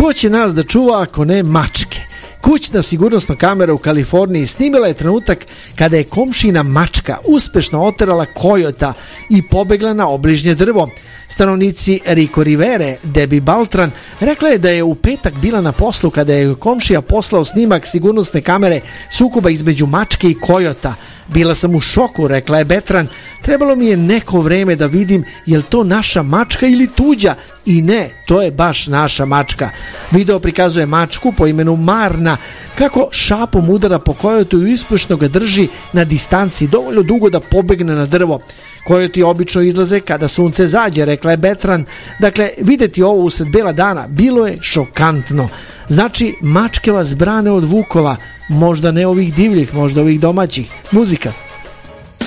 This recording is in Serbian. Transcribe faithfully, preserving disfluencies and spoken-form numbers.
Ko će nas da čuva ako ne mačke? Kućna sigurnosna kamera u Kaliforniji snimila je trenutak kada je komšina mačka uspešno oterala kojota i pobegla na obližnje drvo. Stanovnici Rico Rivere, Debbie Baltran, rekla je da je u petak bila na poslu kada je komšija poslao snimak sigurnosne kamere sukoba između mačke i kojota. Bila sam u šoku, rekla je Betran. Trebalo mi je neko vreme da vidim je li to naša mačka ili tuđa. I ne, to je baš naša mačka. Video prikazuje mačku po imenu Marna kako šapom udara po kojotu i uspešno ga drži na distanci dovoljno dugo da pobegne na drvo. Kojoti obično izlaze kada sunce zađe, rekla je Betran. Dakle, videti ovo usred bela dana bilo je šokantno. Znači, mačke vas brane od vukova, možda ne ovih divljih, možda ovih domaćih. Muzika.